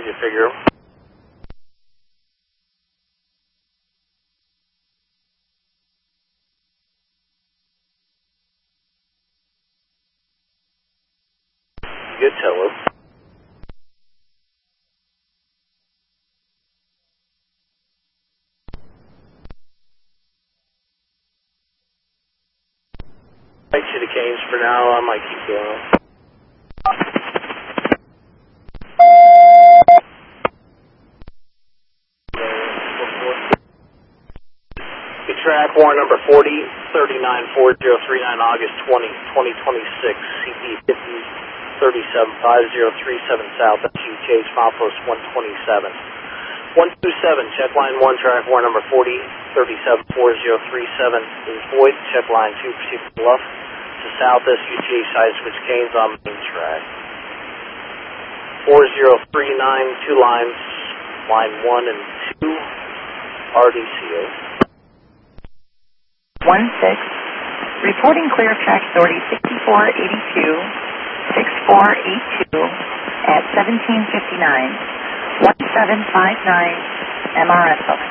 you figure. Good, hello. Right to the Canes for now. I might keep going. Good track, warrant number 40394039, August 20, 2026, CP 50375037 South, SU Chase, milepost 127. 127, check line 1, track warrant number 40374037 is void. Check line 2, proceed to bluff to south, SUG, side switch Canes on main track. 4039, 2 lines, line 1 and 2, RDCO. 16, reporting clear of track authority 6482, 6482 at 1759, 1759 MRS.